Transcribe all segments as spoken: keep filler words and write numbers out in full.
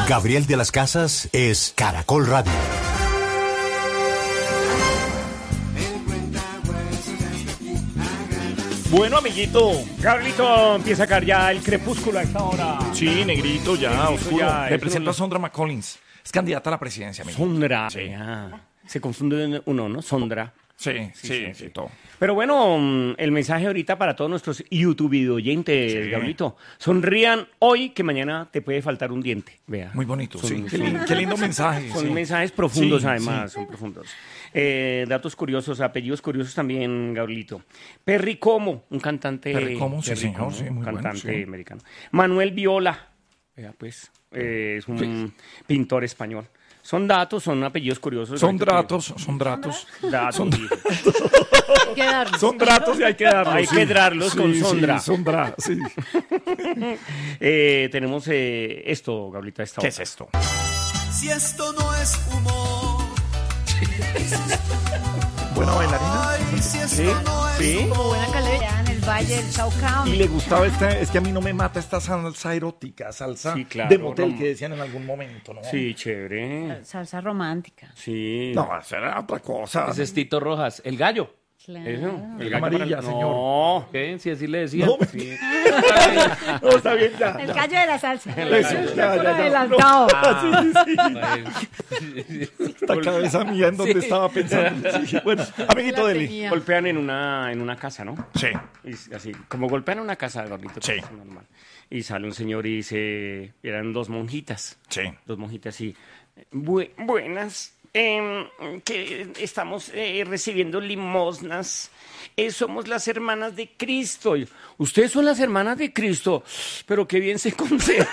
Gabriel de las Casas es Caracol Radio. Bueno, amiguito. Gabrielito, empieza a caer ya el crepúsculo a esta hora. Sí, negrito, ya, Negrito, oscuro. ya, Le es presento lo- a Sondra McCollins. Es candidata a la presidencia, amigo. Sondra. Sí. Ah, se confunde uno, ¿no? Sondra. Sí, sí, sí, sí, todo. Pero bueno, mm, el mensaje ahorita para todos nuestros YouTube oyentes, Sí. Gabrielito. Sonrían hoy que mañana te puede faltar un diente. Vea. Muy bonito, Son- sí. Qué, son- lin- qué lindo mensaje. Son sí. mensajes profundos, Sí, además, sí. son profundos. Eh, datos curiosos, apellidos curiosos también, Gabrielito. Perry Como, un cantante. Perry Como, sí, señor, Como, sí, muy bueno, cantante sí. americano. Manuel Viola, vea, pues, eh, es un pintor español. Son datos, son apellidos curiosos. Son Gabrielito, datos, son datos. que- Datos. Son- sí. Hay que darle. Son datos y hay que darlos. Hay sí. que darlos con Sí, Sondra. Sí, Sondra, sí. Eh, tenemos eh, esto, Gabrielito, a esta ¿Qué hora. es esto? Si esto no es humor, ¿Buena bailarina? ay, si esto Sí, no es sí. Como buena calera en el Valle del Chaucao. Y le gustaba esta, es que a mí no me mata esta salsa erótica, salsa Sí, claro, de motel rom- que decían en algún momento, ¿no? Sí, chévere. Salsa romántica. Sí. No, esa era otra cosa. Ese es Tito Rojas, el gallo. Claro. Eso, el gallo amarilla, para- señor. No. ¿Qué? Si así le decían. No, Sí. no, está bien, ya. El ya. gallo de la salsa. Eso, ya, ya, ya. Adelantado. Esta cabeza mía en donde Sí. estaba pensando. Sí, bueno, amiguito La Deli. tenía. Golpean en una, en una casa, ¿no? Sí. Y así, como golpean en una casa, Gabrielito. Sí. pues, normal. Y sale un señor y dice, eran dos monjitas. Sí. Dos monjitas y, "Bu- buenas, em, que estamos eh, recibiendo limosnas. Eh, somos las hermanas de Cristo. Y, ustedes son las hermanas de Cristo, pero qué bien se conservan.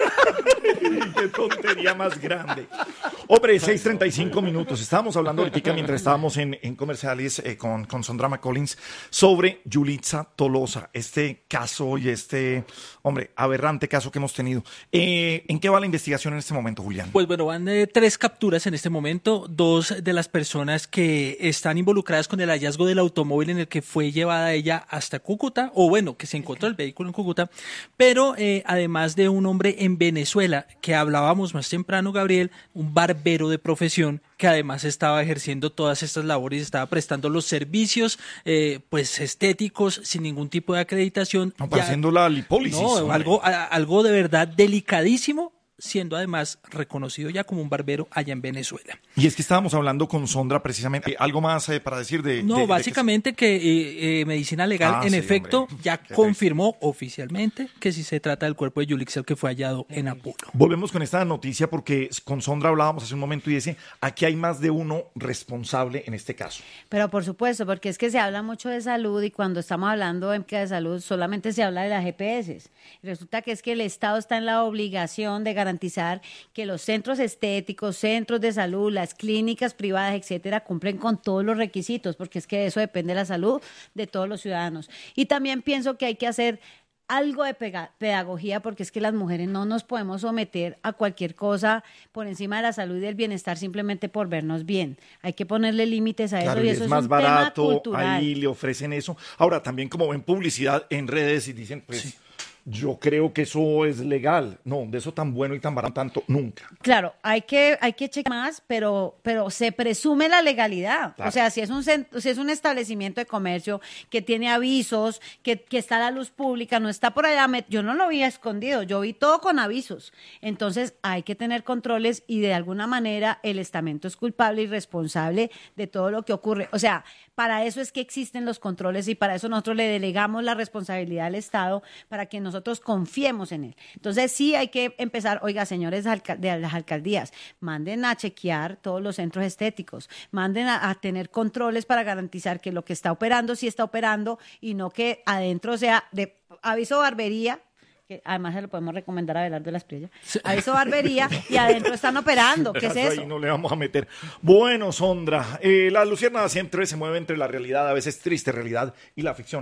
Qué tontería más grande. Hombre, seis treinta y cinco minutos. Estábamos hablando ahorita mientras estábamos en, en comerciales eh, con, con Sondra McCollins sobre Yulitza Tolosa, este caso y este, hombre, aberrante caso que hemos tenido. Eh, ¿En qué va la investigación en este momento, Julián? Pues bueno, van eh, tres capturas en este momento, dos de las personas que están involucradas con el hallazgo del automóvil en el que fue llevada ella hasta Cúcuta, o bueno, que se encontró el vehículo en Cúcuta, pero eh, además de un hombre en Venezuela, que hablábamos más temprano, Gabriel, un barbero de profesión, que además estaba ejerciendo todas estas labores, estaba prestando los servicios eh, pues estéticos sin ningún tipo de acreditación. No, para Ya- haciendo la lipólisis. no, hombre. algo, a- algo de verdad delicadísimo, siendo además reconocido ya como un barbero allá en Venezuela. Y es que estábamos hablando con Sondra precisamente. Eh, ¿Algo más eh, para decir de...? No, de- de básicamente que eh, eh, Medicina Legal, Ah, en sí, efecto, hombre. ya Qué confirmó oficialmente que sí se trata del cuerpo de Yulitza que fue hallado en Apuro. Volvemos con esta noticia porque con Sondra hablábamos hace un momento y dice, aquí hay más de uno responsable en este caso. Pero por supuesto, porque es que se habla mucho de salud y cuando estamos hablando en de salud solamente se habla de las G P S. Y resulta que es que el Estado está en la obligación de garantizar que los centros estéticos, centros de salud, las clínicas privadas, etcétera, cumplen con todos los requisitos, porque es que de eso depende la salud de todos los ciudadanos. Y también pienso que hay que hacer algo de pega- pedagogía, porque es que las mujeres no nos podemos someter a cualquier cosa por encima de la salud y del bienestar simplemente por vernos bien. Hay que ponerle límites a Claro, eso y y eso es es más un barato, tema cultural. ahí le ofrecen eso. Ahora, también como ven publicidad en redes y dicen, pues, yo creo que eso es legal. No, de eso tan bueno y tan barato, tanto, nunca. Claro, hay que, hay que checar más, pero, pero se presume la legalidad. Claro. O sea, si es un cent- si es un establecimiento de comercio que tiene avisos, que, que está a la luz pública, no está por allá, met- yo no lo vi escondido, yo vi todo con avisos. Entonces hay que tener controles y de alguna manera el estamento es culpable y responsable de todo lo que ocurre. O sea, para eso es que existen los controles y para eso nosotros le delegamos la responsabilidad al Estado para que nosotros confiemos en él. Entonces sí hay que empezar, oiga, señores alca- de las alcaldías, manden a chequear todos los centros estéticos, manden a, a tener controles para garantizar que lo que está operando sí está operando y no que adentro sea de aviso barbería, que además se lo podemos recomendar a Abelardo de la Espriella, aviso barbería y adentro están operando. ¿Qué es Eso eso? ahí no le vamos a meter. Bueno, Sondra, eh, la luciérnaga siempre se mueve entre la realidad, a veces triste realidad, y la ficción.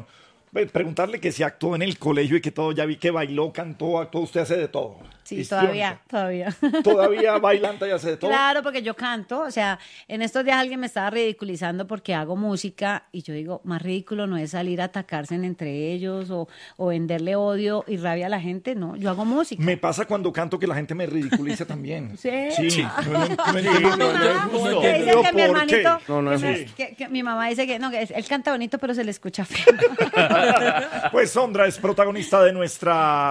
Pues, preguntarle que si actuó en el colegio y que todo, ya vi que bailó, cantó, actuó, usted hace de todo. Sí, Histriónica. todavía, todavía. Todavía bailanta y hace de todo. Claro, porque yo canto, o sea, en estos días alguien me estaba ridiculizando porque hago música y yo digo, más ridículo no es salir a atacarse entre ellos o, o venderle odio y rabia a la gente, no, yo hago música. Me pasa cuando canto que la gente me ridiculiza también. ¿Sí? Sí. No, no, no entiendo, no, no, Mamá, no, no que dice entiendo que mi por qué. hermanito, No, no que es me- justo. que- que mi mamá dice que no, que él canta bonito pero se le escucha feo. Pues Sondra es protagonista de nuestra